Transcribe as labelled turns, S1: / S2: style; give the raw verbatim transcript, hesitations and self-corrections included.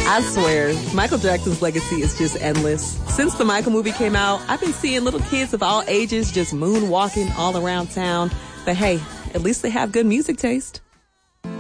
S1: I swear, Michael Jackson's legacy is just endless. Since the Michael movie came out, I've been seeing little kids of all ages just moonwalking all around town. But hey, at least they have good music taste.